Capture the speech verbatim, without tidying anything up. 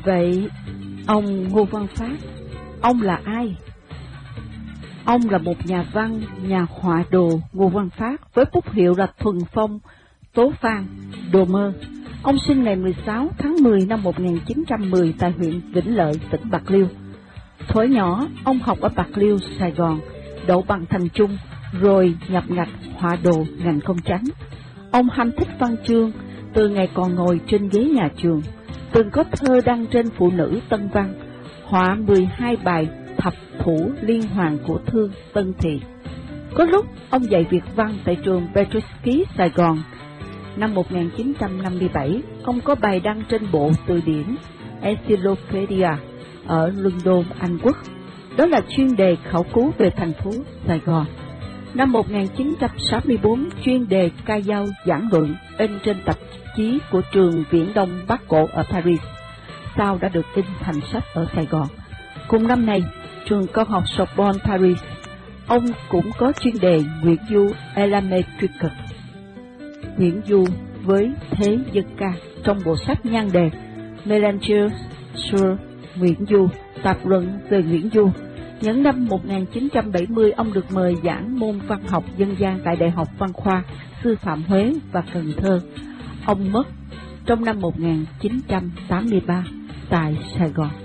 Vậy, ông Ngô Văn Phát, ông là ai? Ông là một nhà văn, nhà họa đồ Ngô Văn Phát với bút hiệu là Thuần Phong, Tố Phan, Đồ Mơ. Ông sinh ngày mười sáu tháng mười năm một nghìn chín trăm mười tại huyện Vĩnh Lợi, tỉnh Bạc Liêu. Thuở nhỏ, ông học ở Bạc Liêu, Sài Gòn, đậu bằng thành trung, rồi nhập ngạch họa đồ ngành công chánh. Ông ham thích văn chương từ ngày còn ngồi trên ghế nhà trường, từng có thơ đăng trên Phụ Nữ Tân Văn, họa mười hai bài thập thủ liên hoàn của Thương Tân Thị. Có lúc ông dạy Việt văn tại trường Petrovsky, Sài Gòn. Năm một nghìn chín trăm năm mươi bảy, ông có bài đăng trên bộ từ điển Encyclopedia ở London, Anh Quốc. Đó là chuyên đề khảo cứu về thành phố Sài Gòn. Năm một nghìn chín trăm sáu mươi tư, chuyên đề ca dao giảng luận in trên tạp chí của trường Viễn Đông Bắc Cổ ở Paris, sau đã được in thành sách ở Sài Gòn. Cùng năm này, trường cao học Sorbonne Paris, ông cũng có chuyên đề Nguyễn Du Elametrique, Nguyễn Du với thế dân ca, trong bộ sách nhan đề Mélange sur Nguyễn Du, tạp luận về Nguyễn Du. Những năm một nghìn chín trăm bảy mươi, ông được mời giảng môn văn học dân gian tại Đại học Văn khoa, Sư phạm Huế và Cần Thơ. Ông mất trong năm một nghìn chín trăm tám mươi ba tại Sài Gòn.